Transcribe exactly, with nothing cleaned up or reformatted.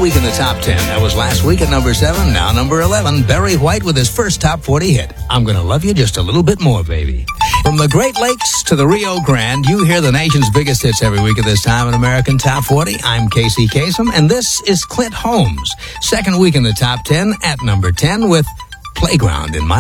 week in the top ten. That was last week at number seven, now number eleven. Barry White with his first top forty hit. I'm Gonna Love You Just a Little Bit More, Baby. From the Great Lakes to the Rio Grande, you hear the nation's biggest hits every week at this time in American Top forty. I'm Casey Kasem, and this is Clint Holmes. Second week in the top ten at number ten with Playground in My